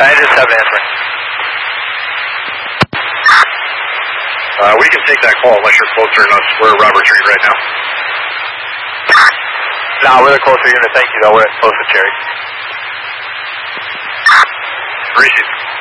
I just have an answer. We can take that call unless you're closer than us. We're at Robert Tree right now. No, we're the closer unit. Thank you, though. We're close to Cherry. Appreciate it.